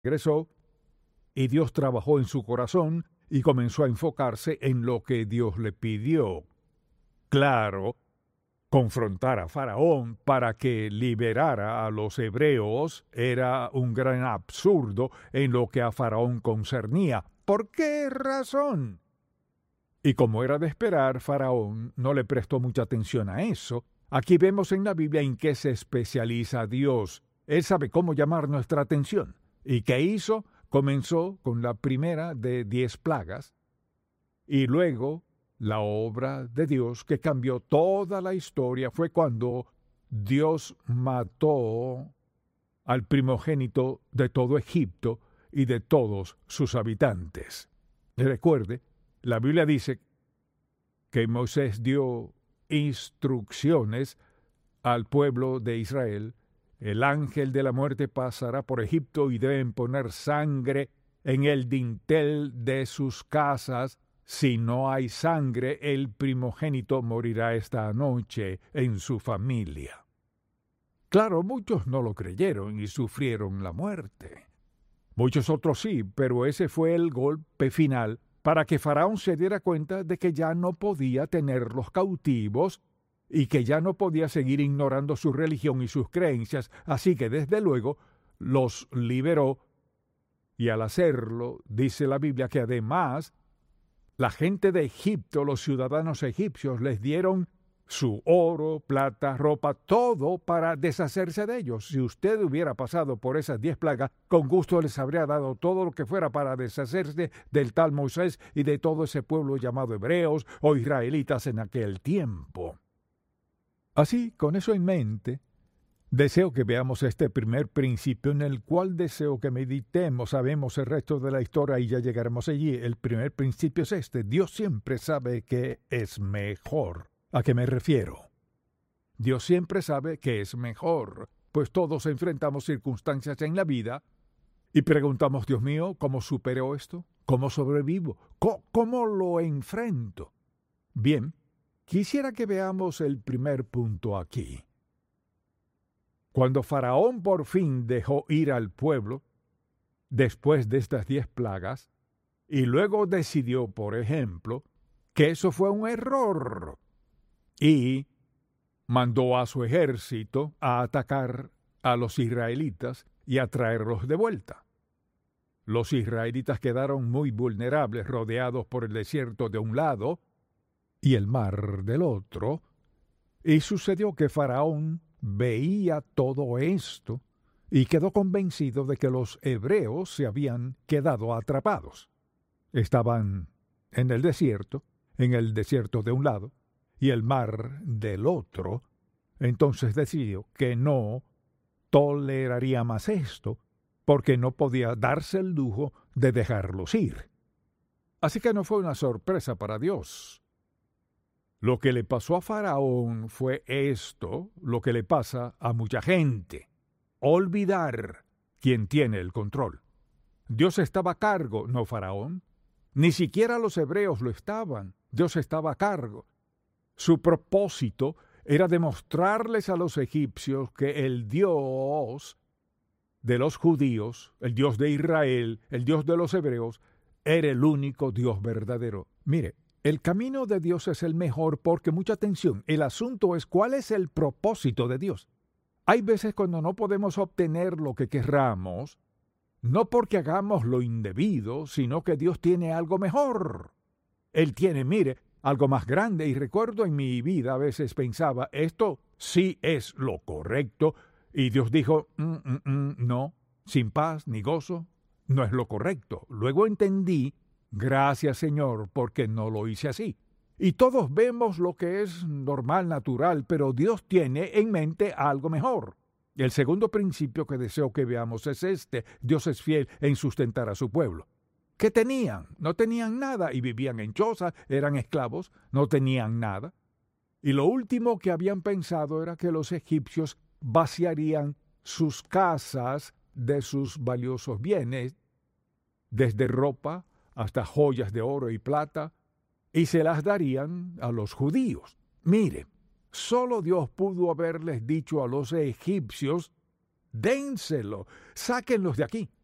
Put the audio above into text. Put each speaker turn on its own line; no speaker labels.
regresó y Dios trabajó en su corazón y comenzó a enfocarse en lo que Dios le pidió. Claro, confrontar a Faraón para que liberara a los hebreos era un gran absurdo en lo que a Faraón concernía. ¿Por qué razón? Y como era de esperar, Faraón no le prestó mucha atención a eso. Aquí vemos en la Biblia en qué se especializa Dios. Él sabe cómo llamar nuestra atención. ¿Y qué hizo? Comenzó con la primera de 10 plagas y luego la obra de Dios que cambió toda la historia fue cuando Dios mató al primogénito de todo Egipto y de todos sus habitantes. Recuerde, la Biblia dice que Moisés dio instrucciones al pueblo de Israel. El ángel de la muerte pasará por Egipto y deben poner sangre en el dintel de sus casas. Si no hay sangre, el primogénito morirá esta noche en su familia. Claro, muchos no lo creyeron y sufrieron la muerte. Muchos otros sí, pero ese fue el golpe final para que Faraón se diera cuenta de que ya no podía tenerlos cautivos y que ya no podía seguir ignorando su religión y sus creencias, así que desde luego los liberó, y al hacerlo, dice la Biblia que además la gente de Egipto, los ciudadanos egipcios, les dieron su oro, plata, ropa, todo para deshacerse de ellos. Si usted hubiera pasado por esas 10 plagas, con gusto les habría dado todo lo que fuera para deshacerse del tal Moisés y de todo ese pueblo llamado hebreos o israelitas en aquel tiempo. Así, con eso en mente, deseo que veamos este primer principio en el cual deseo que meditemos. Sabemos el resto de la historia y ya llegaremos allí. El primer principio es este: Dios siempre sabe que es mejor. ¿A qué me refiero? Dios siempre sabe que es mejor, pues todos enfrentamos circunstancias en la vida y preguntamos, Dios mío, ¿cómo supero esto? ¿Cómo sobrevivo? ¿Cómo lo enfrento? Bien, quisiera que veamos el primer punto aquí. Cuando Faraón por fin dejó ir al pueblo, después de estas 10 plagas, y luego decidió, por ejemplo, que eso fue un error, y mandó a su ejército a atacar a los israelitas y a traerlos de vuelta. Los israelitas quedaron muy vulnerables, rodeados por el desierto de un lado y el mar del otro, y sucedió que Faraón veía todo esto y quedó convencido de que los hebreos se habían quedado atrapados. Estaban en el desierto de un lado y el mar del otro. Entonces decidió que no toleraría más esto, porque no podía darse el lujo de dejarlos ir. Así que no fue una sorpresa para Dios. Lo que le pasó a Faraón fue esto, lo que le pasa a mucha gente: olvidar quién tiene el control. Dios estaba a cargo, no Faraón. Ni siquiera los hebreos lo estaban. Dios estaba a cargo. Su propósito era demostrarles a los egipcios que el Dios de los judíos, el Dios de Israel, el Dios de los hebreos, era el único Dios verdadero. Mire, el camino de Dios es el mejor porque, mucha atención, el asunto es cuál es el propósito de Dios. Hay veces cuando no podemos obtener lo que querramos, no porque hagamos lo indebido, sino que Dios tiene algo mejor. Él tiene, mire, algo más grande, y recuerdo en mi vida a veces pensaba, esto sí es lo correcto, y Dios dijo, no, sin paz ni gozo, no es lo correcto. Luego entendí, gracias Señor, porque no lo hice así. Y todos vemos lo que es normal, natural, pero Dios tiene en mente algo mejor. El segundo principio que deseo que veamos es este: Dios es fiel en sustentar a su pueblo. ¿Qué tenían? No tenían nada y vivían en chozas, eran esclavos, no tenían nada. Y lo último que habían pensado era que los egipcios vaciarían sus casas de sus valiosos bienes, desde ropa hasta joyas de oro y plata, y se las darían a los judíos. Mire, solo Dios pudo haberles dicho a los egipcios, dénselo, sáquenlos de aquí.